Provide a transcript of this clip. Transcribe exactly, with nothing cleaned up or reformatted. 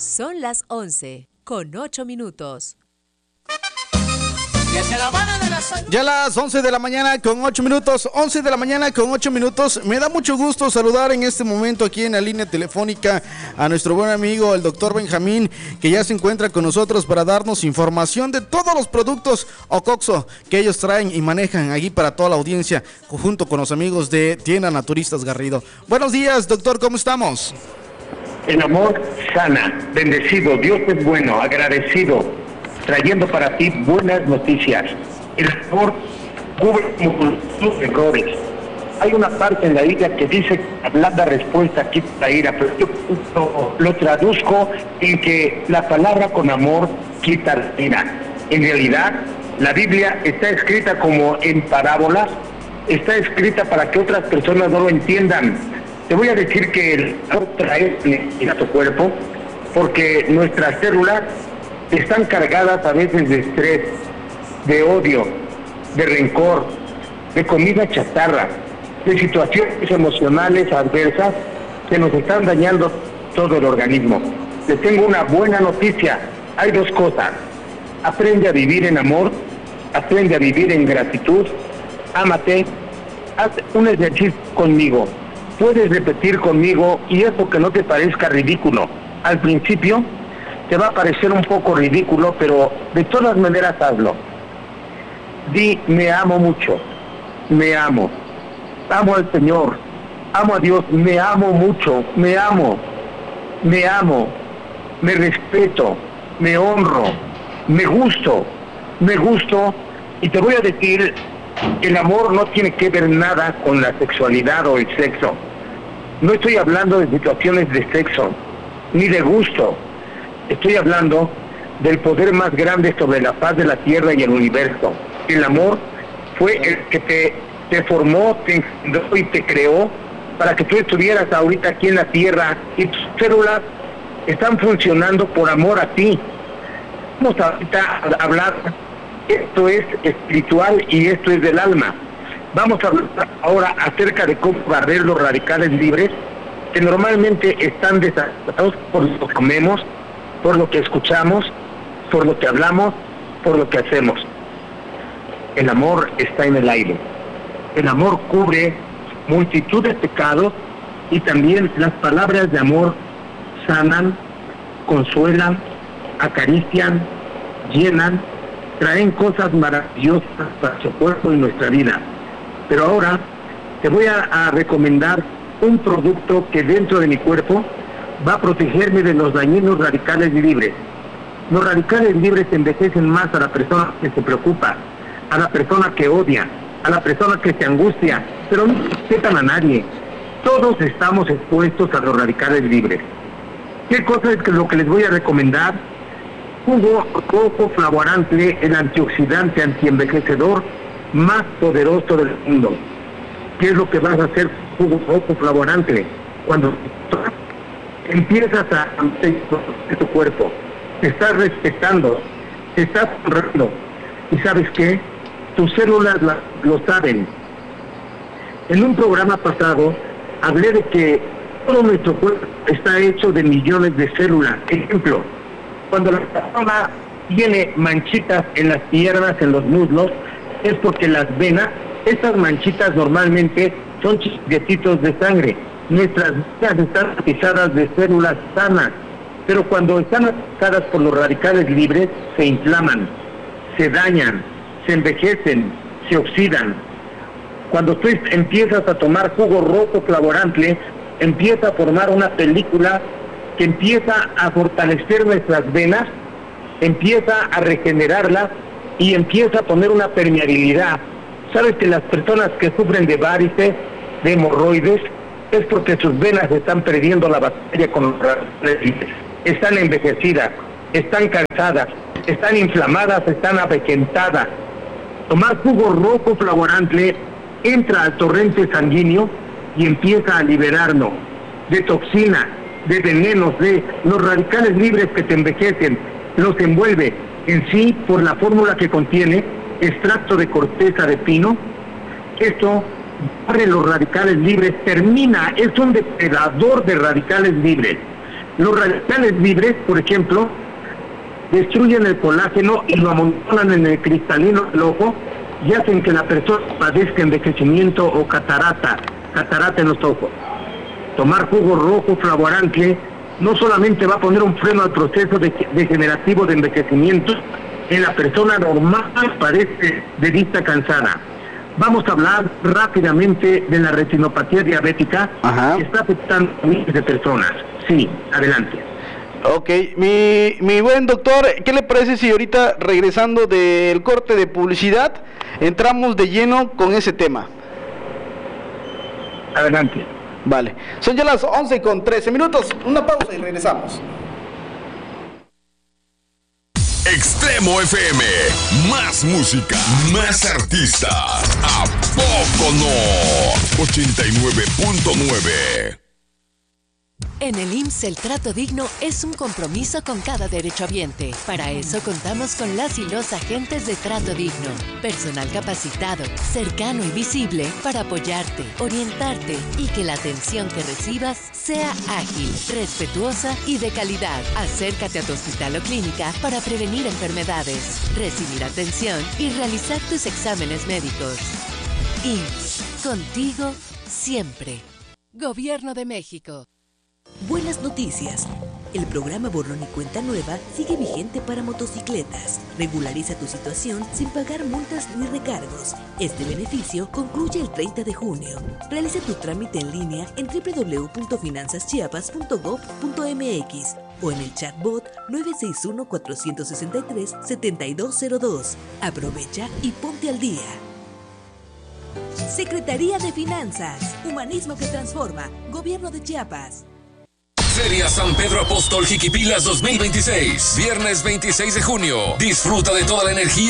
Son las once con ocho minutos. Ya las once de la mañana con ocho minutos, once de la mañana con ocho minutos. Me da mucho gusto saludar en este momento aquí en la línea telefónica a nuestro buen amigo el doctor Benjamín, que ya se encuentra con nosotros para darnos información de todos los productos Ocoxo que ellos traen y manejan aquí para toda la audiencia, junto con los amigos de Tienda Naturistas Garrido. Buenos días, doctor, ¿cómo estamos? El amor sana, bendecido, Dios es bueno, agradecido, trayendo para ti buenas noticias. El amor cubre tus errores. Hay una parte en la Biblia que dice que la blanda respuesta quita la ira, pero yo lo, lo traduzco en que la palabra con amor quita la ira. En realidad, la Biblia está escrita como en parábolas, está escrita para que otras personas no lo entiendan. Te voy a decir que el amor trae a tu cuerpo porque nuestras células están cargadas a veces de estrés, de odio, de rencor, de comida chatarra, de situaciones emocionales adversas que nos están dañando todo el organismo. Les tengo una buena noticia. Hay dos cosas. Aprende a vivir en amor, aprende a vivir en gratitud, ámate, haz un ejercicio conmigo. Puedes repetir conmigo y eso que no te parezca ridículo. Al principio te va a parecer un poco ridículo, pero de todas maneras hazlo. Di, me amo mucho, me amo, amo al Señor, amo a Dios, me amo mucho, me amo, me amo, me respeto, me honro, me gusto, me gusto, y te voy a decir, el amor no tiene que ver nada con la sexualidad o el sexo. No estoy hablando de situaciones de sexo, ni de gusto. Estoy hablando del poder más grande sobre la faz de la tierra y el universo. El amor fue el que te, te formó, te engendró y te creó para que tú estuvieras ahorita aquí en la tierra y tus células están funcionando por amor a ti. Vamos ahorita a hablar, esto es espiritual y esto es del alma. Vamos a hablar ahora acerca de cómo barrer los radicales libres que normalmente están desatados por lo que comemos, por lo que escuchamos, por lo que hablamos, por lo que hacemos. El amor está en el aire. El amor cubre multitud de pecados y también las palabras de amor sanan, consuelan, acarician, llenan, traen cosas maravillosas para su cuerpo y nuestra vida. Pero ahora te voy a, a recomendar un producto que dentro de mi cuerpo va a protegerme de los dañinos radicales libres. Los radicales libres envejecen más a la persona que se preocupa, a la persona que odia, a la persona que se angustia, pero no respetan a nadie. Todos estamos expuestos a los radicales libres. ¿Qué cosa es que lo que les voy a recomendar? Jugo rojo flavorante, el antioxidante antienvejecedor más poderoso del mundo. ¿Qué es lo que vas a hacer jugo rojo flavorante? Cuando empiezas a de tu cuerpo, te estás respetando, te estás honrando, y ¿sabes qué? Tus células la, lo saben. En un programa pasado hablé de que todo nuestro cuerpo está hecho de millones de células. Ejemplo, cuando la persona tiene manchitas en las piernas, en los muslos, es porque las venas, estas manchitas normalmente son chisguetitos de sangre. Nuestras venas están tapizadas de células sanas, pero cuando están atacadas por los radicales libres, se inflaman, se dañan, se envejecen, se oxidan. Cuando tú empiezas a tomar jugo rojo flavorante, empieza a formar una película que empieza a fortalecer nuestras venas, empieza a regenerarlas y empieza a poner una permeabilidad. ¿Sabes que las personas que sufren de varices, de hemorroides, es porque sus venas están perdiendo la batalla con los radicales libres? Están envejecidas, están cansadas, están inflamadas, están avejentadas. Tomar jugo rojo flavorante entra al torrente sanguíneo y empieza a liberarnos de toxinas, de venenos, de los radicales libres que te envejecen. Los envuelve en sí por la fórmula que contiene extracto de corteza de pino. Esto barre los radicales libres, termina, es un depredador de radicales libres. Los radicales libres, por ejemplo, destruyen el colágeno y lo amontonan en el cristalino del ojo y hacen que la persona padezca envejecimiento o catarata, catarata en los ojos. Tomar jugo rojo flavorante no solamente va a poner un freno al proceso de, degenerativo de envejecimiento en la persona normal que padece de vista cansada. Vamos a hablar rápidamente de la retinopatía diabética. Ajá. Que está afectando a miles de personas. Sí, adelante. Ok, mi, mi buen doctor, ¿qué le parece si ahorita regresando del corte de publicidad entramos de lleno con ese tema? Adelante. Vale, son ya las once con trece minutos, una pausa y regresamos. Extremo F M, más música, más artistas. ¿A poco no? ochenta y nueve punto nueve. En el I M S S el trato digno es un compromiso con cada derechohabiente. Para eso contamos con las y los agentes de trato digno. Personal capacitado, cercano y visible para apoyarte, orientarte y que la atención que recibas sea ágil, respetuosa y de calidad. Acércate a tu hospital o clínica para prevenir enfermedades, recibir atención y realizar tus exámenes médicos. I M S S, contigo siempre. Gobierno de México. Buenas noticias. El programa Borrón y Cuenta Nueva sigue vigente para motocicletas. Regulariza tu situación sin pagar multas ni recargos. Este beneficio concluye el treinta de junio. Realiza tu trámite en línea en doble u doble u doble u punto finanzas chiapas punto gob punto eme equis o en el chatbot nueve seis uno, cuatro seis tres, siete dos cero dos. Aprovecha y ponte al día. Secretaría de Finanzas. Humanismo que transforma. Gobierno de Chiapas. Feria San Pedro Apóstol Jiquipilas dos mil veintiséis. Viernes veintiséis de junio. Disfruta de toda la energía